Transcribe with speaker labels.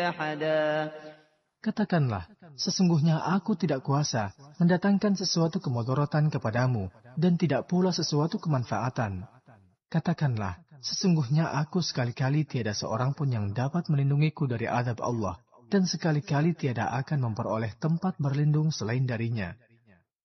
Speaker 1: أحدا.
Speaker 2: Katakanlah, sesungguhnya aku tidak kuasa mendatangkan sesuatu kemudaratan kepadamu dan tidak pula sesuatu kemanfaatan. Katakanlah, sesungguhnya aku sekali-kali tiada seorang pun yang dapat melindungiku dari azab Allah dan sekali-kali tiada akan memperoleh tempat berlindung selain darinya.